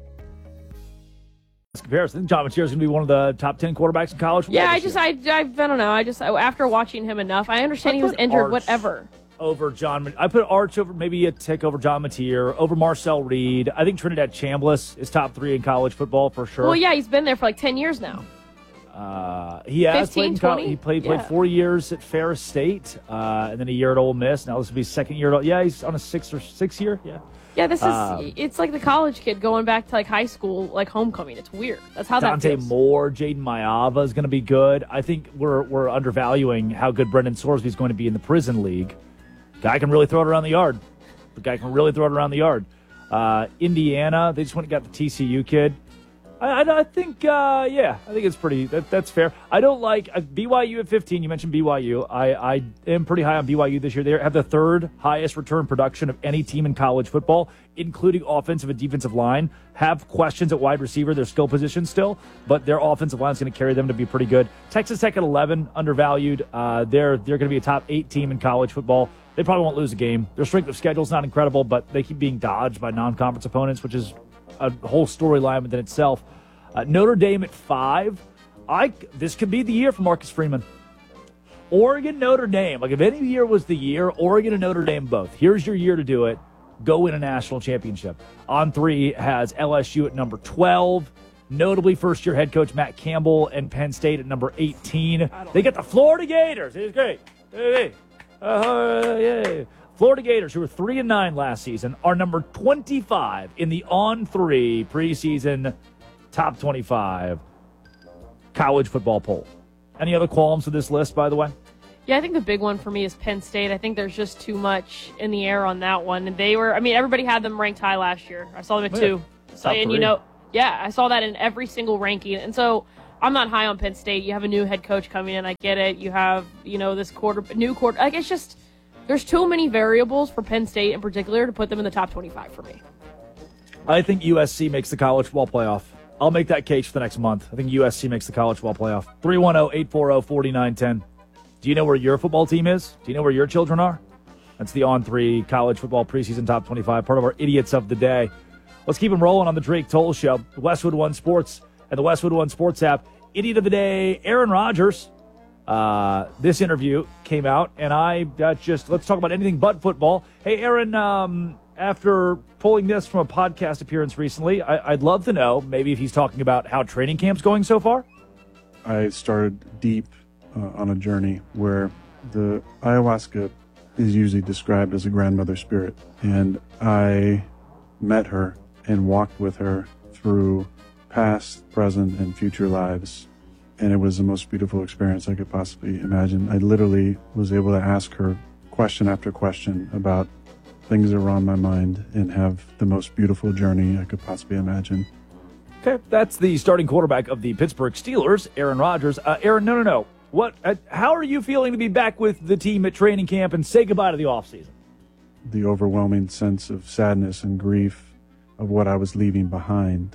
Comparison, John Machiro is going to be one of the top 10 quarterbacks in college football. Yeah, I don't know. After watching him enough, I understand he was injured, whatever. Over John, I put Arch over, maybe a tick over John Matier, over Marcel Reed. I think Trinidad Chambliss is top 3 in college football for sure. Well, yeah, he's been there for like 10 years now. He has 15, played. 20? He played 4 years at Ferris State, and then a year at Ole Miss. Now this will be second year. Yeah, he's on a sixth year. Yeah. Yeah, it's like the college kid going back to like high school, like homecoming. It's weird. That's how that Dante feels. Moore, Jaden Mayava is going to be good. I think we're undervaluing how good Brendan Sorsby is going to be in the prison league. Guy can really throw it around the yard. Indiana, they just went and got the TCU kid. I think it's pretty. That's fair. I don't like BYU at 15. You mentioned BYU. I am pretty high on BYU this year. They have the third highest return production of any team in college football, including offensive and defensive line. Have questions at wide receiver, their skill position still, but their offensive line is going to carry them to be pretty good. Texas Tech at 11, undervalued. They're going to be a top 8 team in college football. They probably won't lose a game. Their strength of schedule is not incredible, but they keep being dodged by non-conference opponents, which is a whole storyline within itself. Notre Dame at 5. This could be the year for Marcus Freeman. Oregon, Notre Dame. Like if any year was the year, Oregon and Notre Dame both. Here's your year to do it. Go win a national championship. On 3 has LSU at number 12. Notably, first-year head coach Matt Campbell and Penn State at number 18. They get the Florida Gators. It's great. Hey. Florida Gators, who were 3-9 last season, are number 25 in the On3 preseason top 25 college football poll. Any other qualms with this list, by the way? Yeah, I think the big one for me is Penn State. I think there's just too much in the air on that one. And everybody had them ranked high last year. I saw them at 2. I saw that in every single ranking. And so I'm not high on Penn State. You have a new head coach coming in. I get it. You have, this new quarter. Like, it's just, there's too many variables for Penn State in particular to put them in the top 25 for me. I think USC makes the college football playoff. I'll make that case for the next month. I think USC makes the college football playoff. 310-840-4910. Do you know where your football team is? Do you know where your children are? That's the On3 college football preseason top 25, part of our Idiots of the Day. Let's keep them rolling on the Drake Toll Show. Westwood One Sports and the Westwood One Sports app. Idiot of the Day, Aaron Rodgers. This interview came out, and let's talk about anything but football. Hey, Aaron, after pulling this from a podcast appearance recently, I'd love to know maybe if he's talking about how training camp's going so far. I started deep on a journey where the ayahuasca is usually described as a grandmother spirit. And I met her and walked with her through past, present, and future lives. And it was the most beautiful experience I could possibly imagine. I literally was able to ask her question after question about things that were on my mind and have the most beautiful journey I could possibly imagine. Okay, that's the starting quarterback of the Pittsburgh Steelers, Aaron Rodgers. Aaron, no. How are you feeling to be back with the team at training camp and say goodbye to the offseason? The overwhelming sense of sadness and grief of what I was leaving behind.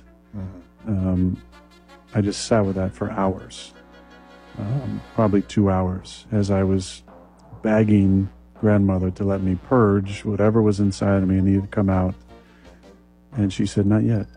I just sat with that for hours, probably 2 hours, as I was begging grandmother to let me purge whatever was inside of me and needed to come out. And she said, not yet,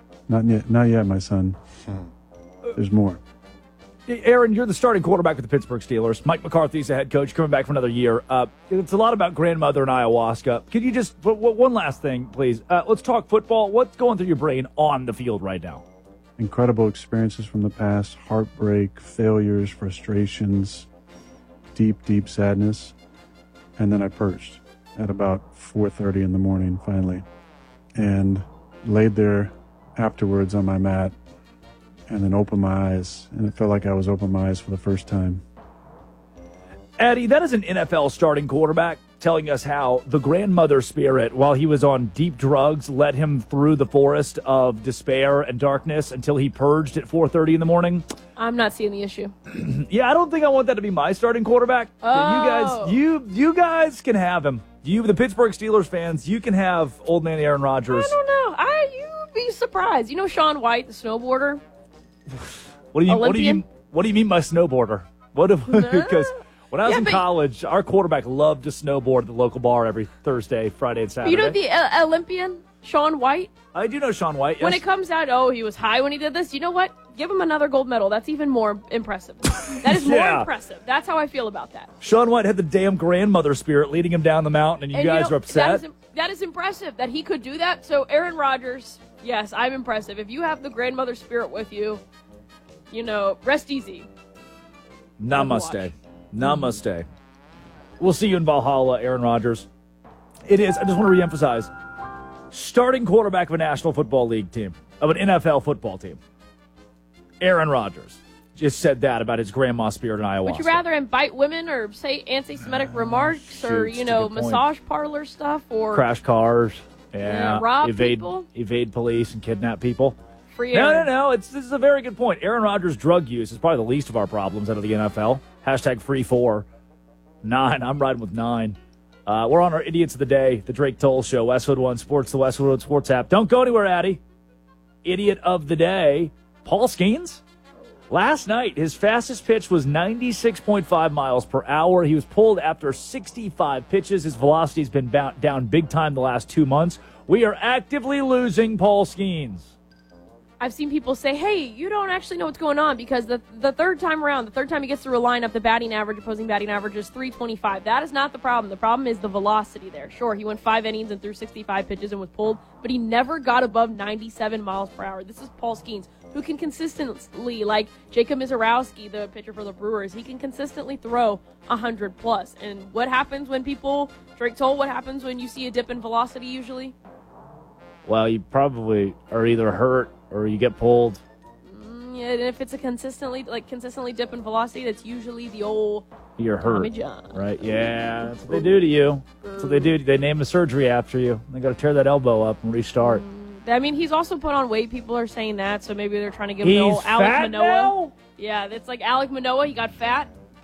my son. There's more. Aaron, you're the starting quarterback with the Pittsburgh Steelers. Mike McCarthy's the head coach, coming back for another year. It's a lot about grandmother and ayahuasca. Could you just, one last thing, please? Let's talk football. What's going through your brain on the field right now? Incredible experiences from the past, heartbreak, failures, frustrations, deep, deep sadness. And then I purged at about 4:30 in the morning, finally, and laid there afterwards on my mat and then opened my eyes, and it felt like I was opening my eyes for the first time. Addie, that is an NFL starting quarterback telling us how the grandmother spirit, while he was on deep drugs, led him through the forest of despair and darkness until he purged at 4:30 in the morning. I'm not seeing the issue. Yeah, I don't think I want that to be my starting quarterback. Oh. You guys can have him. You, the Pittsburgh Steelers fans, you can have old man Aaron Rodgers. I don't know. You'd be surprised. You know Shaun White, the snowboarder? What do you mean by snowboarder? Because when I was in college, our quarterback loved to snowboard at the local bar every Thursday, Friday, and Saturday. You know the Olympian, Shaun White? I do know Shaun White, yes. When it comes out, he was high when he did this, you know what? Give him another gold medal. That's even more impressive. That is more impressive. That's how I feel about that. Shaun White had the damn grandmother spirit leading him down the mountain, and you guys are upset? That is impressive that he could do that. So Aaron Rodgers, yes, I'm impressive. If you have the grandmother spirit with you, rest easy. Namaste. Namaste. We'll see you in Valhalla, Aaron Rodgers. It is, I just want to reemphasize, starting quarterback of a National Football League team, of an NFL football team. Aaron Rodgers just said that about his grandma spirit and ayahuasca. Would you rather him bite women or say anti-Semitic remarks or, massage parlor stuff or... Crash cars. Yeah. Rob people. Evade police and kidnap people. Free Aaron. No. This is a very good point. Aaron Rodgers' drug use is probably the least of our problems out of the NFL. Hashtag free 4. 9. I'm riding with 9. We're on our Idiots of the Day, the Drake Toll Show, Westwood One Sports, the Westwood One Sports app. Don't go anywhere, Addie. Idiot of the Day, Paul Skeens. Last night, his fastest pitch was 96.5 miles per hour. He was pulled after 65 pitches. His velocity's been down big time the last 2 months. We are actively losing Paul Skeens. I've seen people say, hey, you don't actually know what's going on because the third time he gets through a lineup, the opposing batting average is 325. That is not the problem. The problem is the velocity there. Sure, he went 5 innings and threw 65 pitches and was pulled, but he never got above 97 miles per hour. This is Paul Skeens, who can consistently, like Jacob Mizorowski, the pitcher for the Brewers, he can consistently throw 100+. And what happens when Drake Toll, what happens when you see a dip in velocity usually? Well, you probably are either hurt or you get pulled. Yeah, and if it's a consistently dip in velocity, that's usually the old you're hurt, Tommy John. Right? Yeah, that's what they do to you. That's what they do. They name the surgery after you. They got to tear that elbow up and restart. I mean, he's also put on weight. People are saying that, so maybe they're trying to give him the old Alek Manoah. Now? Yeah, it's like Alek Manoah. He got fat.